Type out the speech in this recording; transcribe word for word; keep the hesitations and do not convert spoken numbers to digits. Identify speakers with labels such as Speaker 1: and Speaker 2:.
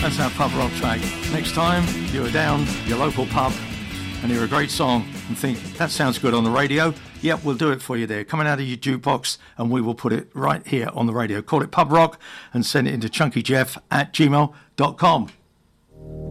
Speaker 1: That's our pub rock track. Next time you're down your local pub and hear a great song and think, that sounds good on the radio, yep, we'll do it for you there. Coming out of your jukebox, and we will put it right here on the radio. Call it Pub Rock and send it into chunkyjeff at gmail dot com.